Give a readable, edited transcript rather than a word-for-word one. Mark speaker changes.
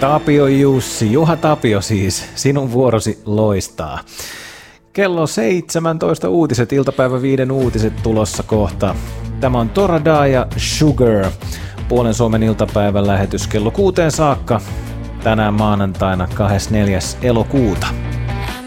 Speaker 1: Tapio Jussi, Juha Tapio siis, sinun vuorosi loistaa. Kello 17 uutiset, iltapäivä 5 uutiset tulossa kohta. Tämä on Torada ja Sugar. Puolen Suomen iltapäivän lähetys kello 6 saakka tänään maanantaina 24. elokuuta.